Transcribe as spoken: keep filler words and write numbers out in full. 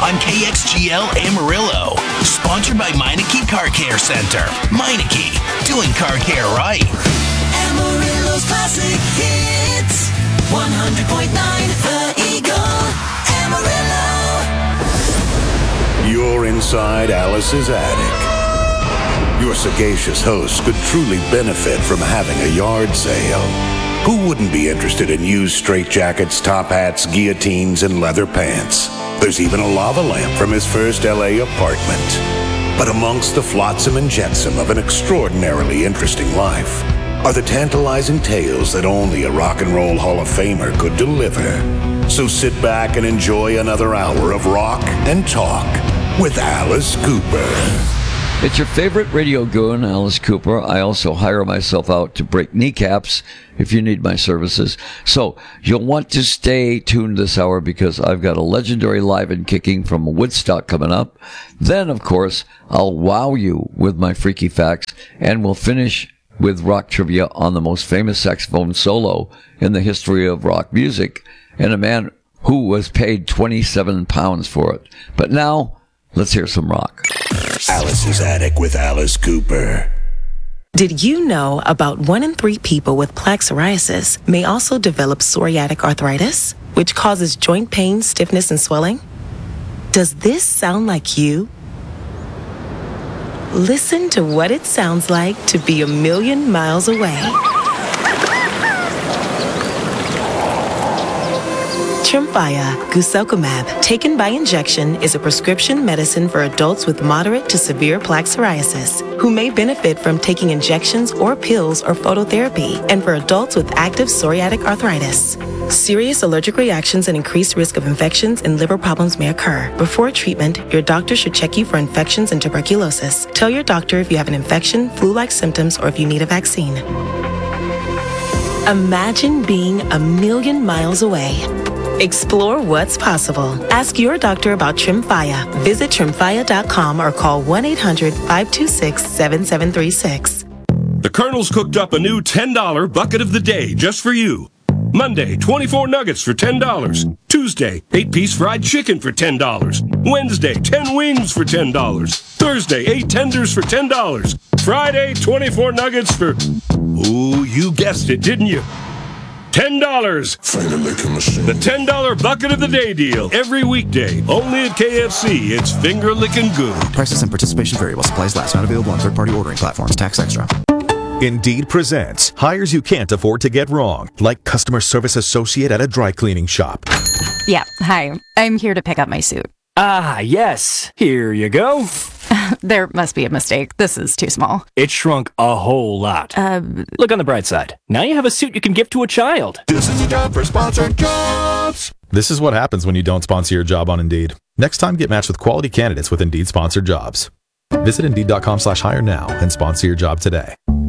on K X G L Amarillo. Sponsored by Meineke Car Care Center. Meineke, doing car care right. Amarillo's classic hits. one hundred point nine The Eagle. Amarillo. You're inside Alice's attic. Your sagacious host could truly benefit from having a yard sale. Who wouldn't be interested in used straitjackets, top hats, guillotines, and leather pants? There's even a lava lamp from his first L A apartment. But amongst the flotsam and jetsam of an extraordinarily interesting life are the tantalizing tales that only a rock and roll Hall of Famer could deliver. So sit back and enjoy another hour of rock and talk with Alice Cooper. It's your favorite radio goon, Alice Cooper. I also hire myself out to break kneecaps if you need my services. So you'll want to stay tuned this hour because I've got a legendary live and kicking from Woodstock coming up. Then, of course, I'll wow you with my freaky facts, and we'll finish with rock trivia on the most famous saxophone solo in the history of rock music, and a man who was paid twenty-seven pounds for it. But now, let's hear some rock. Alice's Attic with Alice Cooper. Did you know about one in three people with plaque psoriasis may also develop psoriatic arthritis, which causes joint pain, stiffness, and swelling? Does this sound like you? Listen to what it sounds like to be a million miles away. Tremfya guselkumab, taken by injection, is a prescription medicine for adults with moderate to severe plaque psoriasis who may benefit from taking injections or pills or phototherapy, and for adults with active psoriatic arthritis. Serious allergic reactions and increased risk of infections and liver problems may occur. Before treatment, your doctor should check you for infections and tuberculosis. Tell your doctor if you have an infection, flu-like symptoms, or if you need a vaccine. Imagine being a million miles away. Explore what's possible. Ask your doctor about Tremfya. Visit tremfya dot com or call one eight hundred five two six seven seven three six. The Colonel's cooked up a new ten dollar bucket of the day just for you. Monday, twenty-four nuggets for ten dollars. Tuesday, eight piece fried chicken for ten dollars. Wednesday, ten wings for ten dollars. Thursday, eight tenders for ten dollars. Friday, twenty-four nuggets for... Ooh, you guessed it, didn't you? ten dollars. The ten dollar bucket of the day deal. Every weekday. Only at K F C. It's finger licking good. Prices and participation vary while supplies last. Not available on third-party ordering platforms. Tax extra. Indeed presents hires you can't afford to get wrong, like customer service associate at a dry cleaning shop. Yeah, hi. I'm here to pick up my suit. Ah, yes. Here you go. There must be a mistake. This is too small. It shrunk a whole lot. Uh, Look on the bright side. Now you have a suit you can give to a child. This is a job for sponsored jobs. This is what happens when you don't sponsor your job on Indeed. Next time, get matched with quality candidates with Indeed sponsored jobs. Visit Indeed dot com slash hire now and sponsor your job today.